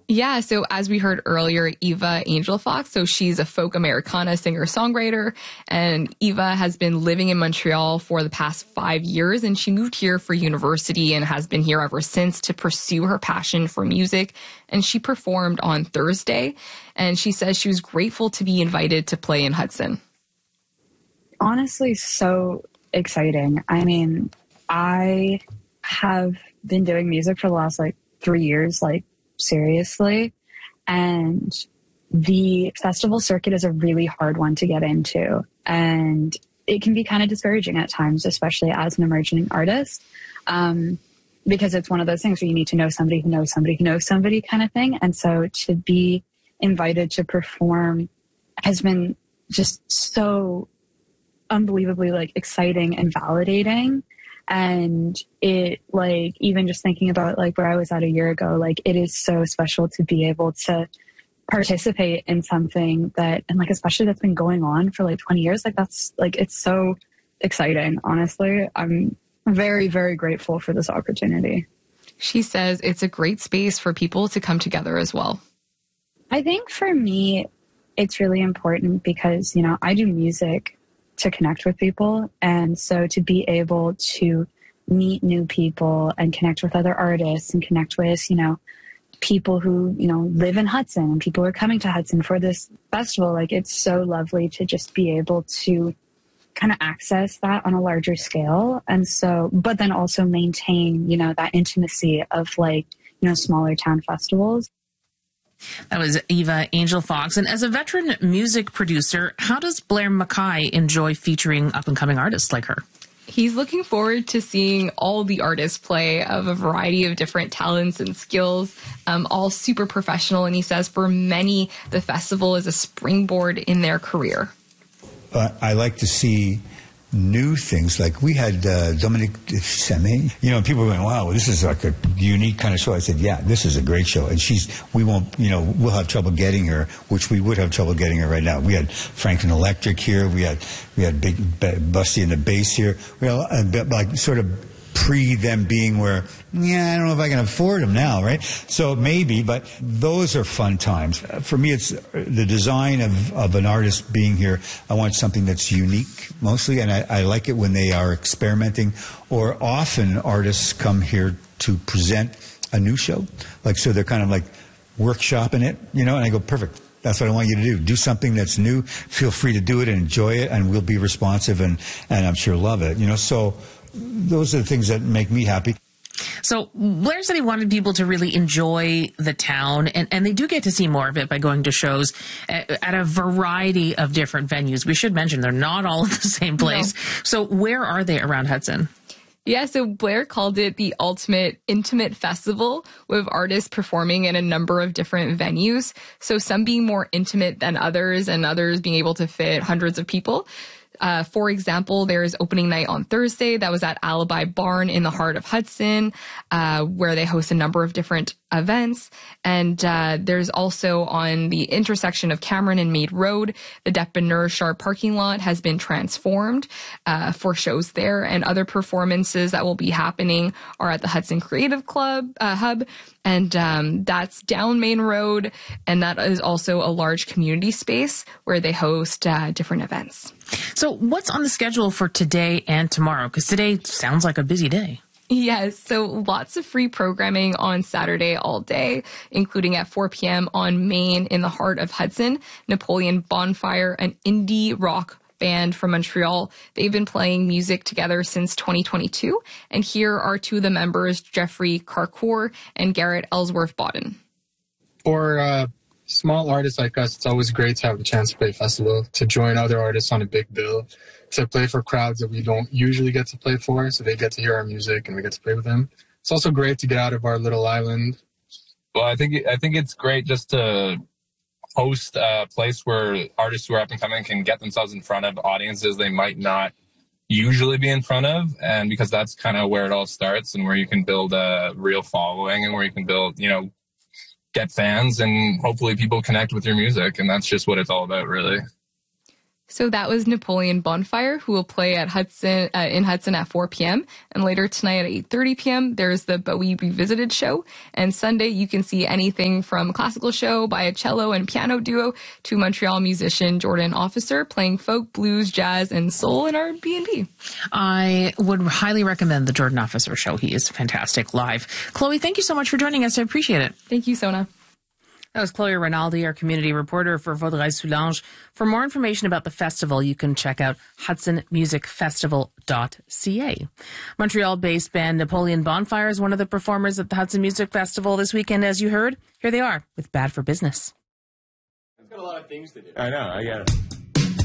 Yeah, so as we heard earlier, Eva Angel Fox, so she's a folk Americana singer-songwriter, and Eva has been living in Montreal for the past 5 years, and she moved here for university and has been here ever since to pursue her passion for music, and she performed on Thursday, and she says she was grateful to be invited to play in Hudson. Honestly, so exciting. I mean, I have been doing music for the last 3 years, seriously. And the festival circuit is a really hard one to get into. And it can be kind of discouraging at times, especially as an emerging artist, because it's one of those things where you need to know somebody who knows somebody who knows somebody kind of thing. And so to be invited to perform has been just so unbelievably exciting and validating. And it even just thinking about where I was at a year ago, it is so special to be able to participate in something that, and especially that's been going on for 20 years. That's it's so exciting. Honestly, I'm very, very grateful for this opportunity. She says it's a great space for people to come together as well. I think for me, it's really important because, I do music to connect with people. And so to be able to meet new people and connect with other artists and connect with, people who, live in Hudson and people who are coming to Hudson for this festival, it's so lovely to just be able to kind of access that on a larger scale. And so, but then also maintain, that intimacy of smaller town festivals. That was Eva Angel Fox. And as a veteran music producer, how does Blair Mackay enjoy featuring up-and-coming artists like her? He's looking forward to seeing all the artists play of a variety of different talents and skills, all super professional. And he says for many, the festival is a springboard in their career. I like to see new things. We had Dominique Seme. People were going, wow, this is a unique kind of show. I said, yeah, this is a great show. And we won't, we'll have trouble getting her, which we would have trouble getting her right now. We had Franklin Electric here. We had Big Busty and the Bass here. We had sort of pre them being where, I don't know if I can afford them now, right? So maybe, but those are fun times. For me, it's the design of an artist being here. I want something that's unique mostly, and I like it when they are experimenting, or often artists come here to present a new show. So they're kind of workshopping it, and I go, perfect. That's what I want you to do. Do something that's new. Feel free to do it and enjoy it, and we'll be responsive, and I'm sure love it, So those are the things that make me happy. So Blair said he wanted people to really enjoy the town, and they do get to see more of it by going to shows at a variety of different venues. We should mention they're not all in the same place. No. So where are they around Hudson? Yeah, so Blair called it the ultimate intimate festival, with artists performing in a number of different venues. So some being more intimate than others, and others being able to fit hundreds of people. For example, there's opening night on Thursday that was at Alibi Barn in the heart of Hudson, where they host a number of different events. And there's also on the intersection of Cameron and Meade Road, the Depanneur Sharp parking lot has been transformed for shows there. And other performances that will be happening are at the Hudson Creative Club Hub. And that's down Main Road. And that is also a large community space where they host different events. So what's on the schedule for today and tomorrow? Because today sounds like a busy day. Yes, so lots of free programming on Saturday all day, including at 4 p.m. on Main in the heart of Hudson. Napoleon Bonfire, an indie rock band from Montreal. They've been playing music together since 2022. And here are two of the members, Jeffrey Carcour and Garrett Ellsworth-Bodden. For small artists like us, it's always great to have the chance to play festival, to join other artists on a big bill, to play for crowds that we don't usually get to play for, so they get to hear our music and we get to play with them. It's also great to get out of our little island. Well, I think it's great just to host a place where artists who are up and coming can get themselves in front of audiences they might not usually be in front of, and because that's kind of where it all starts and where you can build a real following and where you can build, get fans and hopefully people connect with your music, and that's just what it's all about, really. So that was Napoleon Bonfire, who will play at Hudson in Hudson at 4 p.m. And later tonight at 8:30 p.m., there's the Bowie Revisited show. And Sunday, you can see anything from a classical show by a cello and piano duo to Montreal musician Jordan Officer playing folk, blues, jazz, and soul in our B&B. I would highly recommend the Jordan Officer show. He is fantastic live. Chloe, thank you so much for joining us. I appreciate it. Thank you, Sona. That was Chloe Rinaldi, our community reporter for Vaudreuil-Soulanges. For more information about the festival, you can check out hudsonmusicfestival.ca. Montreal-based band Napoleon Bonfire is one of the performers at the Hudson Music Festival this weekend, as you heard. Here they are with Bad for Business. I've got a lot of things to do. I know, I got it.